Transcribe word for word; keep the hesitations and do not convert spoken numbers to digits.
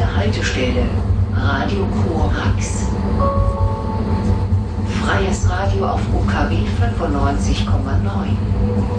Haltestelle Radio Korax. Freies Radio auf U K W fünfundneunzig Komma neun.